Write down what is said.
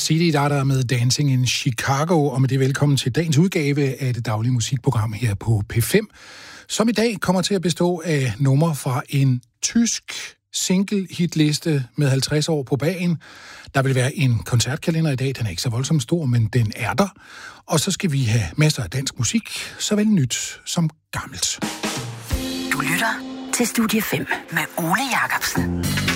CD Dada med Dancing in Chicago, og med det velkommen til dagens udgave af det daglige musikprogram her på P5, som i dag kommer til at bestå af numre fra en tysk single-hitliste med 50 år på bagen. Der vil være en koncertkalender i dag, den er ikke så voldsomt stor, men den er der. Og så skal vi have masser af dansk musik, såvel nyt som gammelt. Du lytter til Studie 5 med Ole Jacobsen.